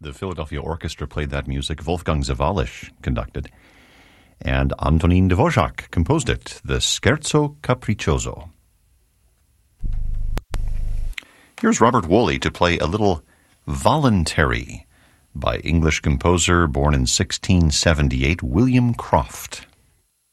The Philadelphia Orchestra played that music. Wolfgang Sawallisch conducted. And Antonín Dvořák composed it, the Scherzo Capriccioso. Here's Robert Woolley to play a little Voluntary by English composer born in 1678, William Croft.